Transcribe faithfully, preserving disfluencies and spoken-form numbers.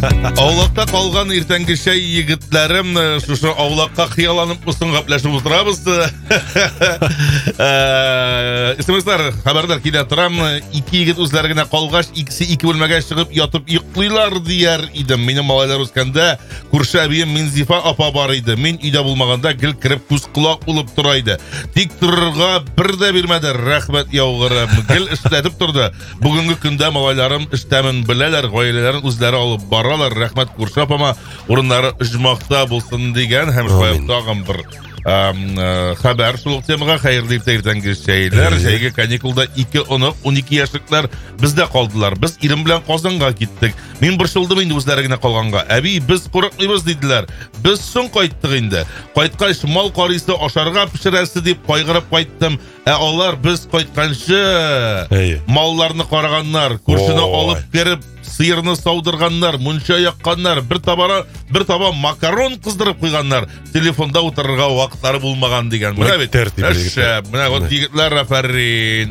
Аулакта калган иртәнге чәй егетләрем, шушы аулакка хыялланып мысын гәпләшеп утырабыз. Исемезләр хәбәрдар килә торам. Ике егет үзләре генә калгач, икесе ике бүлмәгә чыгып ятып йоклыйлар дияр идем. Минем малайлар үскәндә күрше әбием Минзифа апа бар иде. Мин өйдә булмаганда гел кирип күз колак булып тора иде. Тик торырга бер дә бирмәде. Рәхмәт яугырым. Гел эшләтеп торды. Бүгенге көндә малайларым эштәмен беләләр, гаиләләрен үзләре алып баралар. Рәхмәт күрше апама, урыннары оҗмакта булсын дигән һәм шулай тагын бер хәбәр шул темага. Хәерле иртәнге чәйләр. Чәйгә каникулда ике онык, унике яшьлекләр бездә калдылар. Без ирем белән Казанга киттек. Мин борчылдым инде үзләре генә калганга. Әби, без курыкмыйбыз диделәр. Без соң кайттык инде. Кайткач мал карыйсы ашарга пешерәсе дип кайгырып кайттым. Ә алар без кайтканчы малларны караганнар, күршене алып кереп сыерны саудырганнар, мунча якканнар, бер табара, бер таба макарон кыздырып куйганнар. Телефонда утырырга вакытлары булмаган дигән. Менә бит. Менә вот егетләр, афәрин.